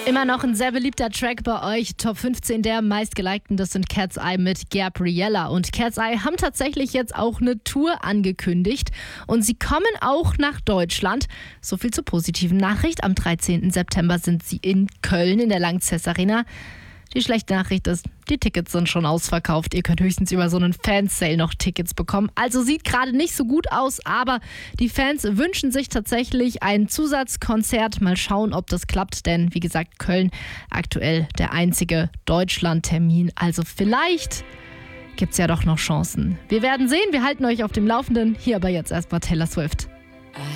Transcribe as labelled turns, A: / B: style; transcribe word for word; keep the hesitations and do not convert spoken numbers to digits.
A: Immer noch ein sehr beliebter Track bei euch. Top fünfzehn der meistgelikten, das sind Cat's Eye mit Gabriella. Und Cat's Eye haben tatsächlich jetzt auch eine Tour angekündigt. Und sie kommen auch nach Deutschland. So viel zur positiven Nachricht. Am dreizehnten September sind sie in Köln in der Lanxess Arena. Die schlechte Nachricht ist, die Tickets sind schon ausverkauft. Ihr könnt höchstens über so einen Fansale noch Tickets bekommen. Also sieht gerade nicht so gut aus, aber die Fans wünschen sich tatsächlich ein Zusatzkonzert. Mal schauen, ob das klappt, denn wie gesagt, Köln aktuell der einzige Deutschland-Termin. Also vielleicht gibt's ja doch noch Chancen. Wir werden sehen, wir halten euch auf dem Laufenden. Hier aber jetzt erstmal Taylor Swift.